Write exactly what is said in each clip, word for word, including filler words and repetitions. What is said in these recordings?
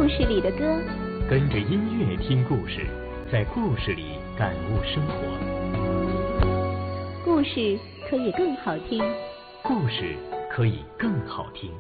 事里的歌， 跟着音乐听故事，在故事里感悟生活。 故事可以更好听， 故事可以更好听。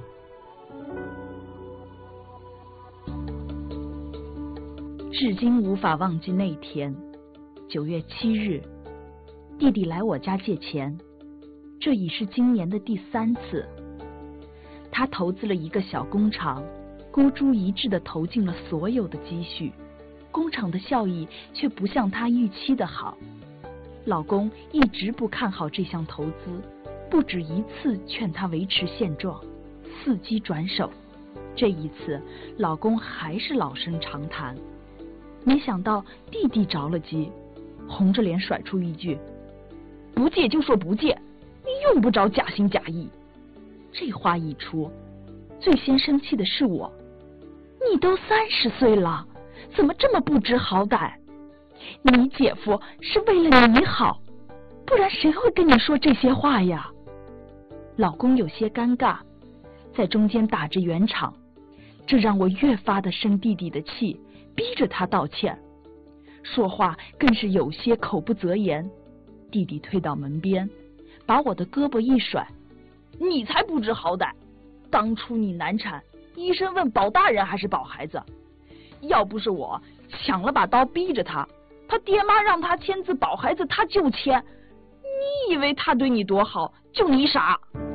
至今无法忘记那天，九月七日，弟弟来我家借钱，这已是今年的第三次。他投资了一个小工厂，孤注一掷地投进了所有的积蓄，工厂的效益却不像他预期的好。老公一直不看好这项投资，不止一次劝他维持现状，伺机转手。这一次，老公还是老生常谈。没想到弟弟着了急，红着脸甩出一句：“不借就说不借，你用不着假心假意。”这话一出，最先生气的是我。你都三十岁了，怎么这么不知好歹？你姐夫是为了你好，不然谁会跟你说这些话呀？老公有些尴尬，在中间打着圆场，这让我越发的生弟弟的气，逼着他道歉，说话更是有些口不择言。弟弟退到门边，把我的胳膊一甩：“你才不知好歹！当初你难产，医生问保大人还是保孩子？要不是我抢了把刀逼着他，他爹妈让他签字保孩子，他就签。你以为他对你多好，就你傻。”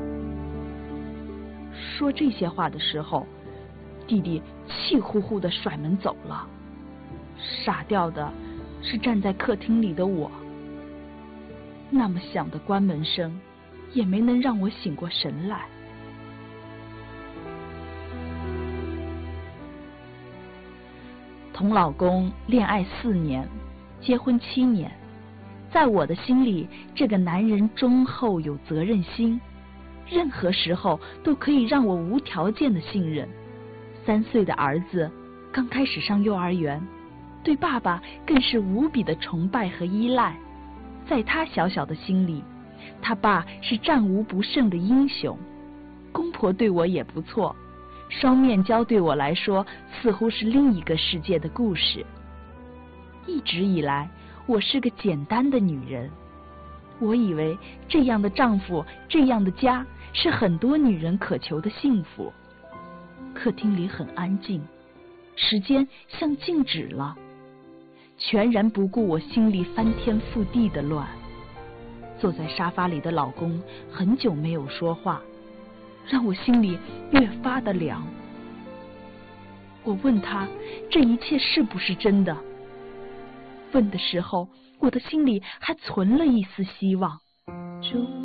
说这些话的时候，弟弟气呼呼地甩门走了。傻掉的是站在客厅里的我，那么响的关门声也没能让我醒过神来。同老公恋爱四年，结婚七年，在我的心里，这个男人忠厚有责任心，任何时候都可以让我无条件的信任。三岁的儿子刚开始上幼儿园，对爸爸更是无比的崇拜和依赖。在他小小的心里，他爸是战无不胜的英雄。公婆对我也不错，双面胶对我来说似乎是另一个世界的故事。一直以来，我是个简单的女人，我以为这样的丈夫，这样的家，是很多女人渴求的幸福。客厅里很安静，时间像静止了，全然不顾我心里翻天覆地的乱。坐在沙发里的老公很久没有说话，让我心里越发的凉。我问他这一切是不是真的？问的时候，我的心里还存了一丝希望。 祝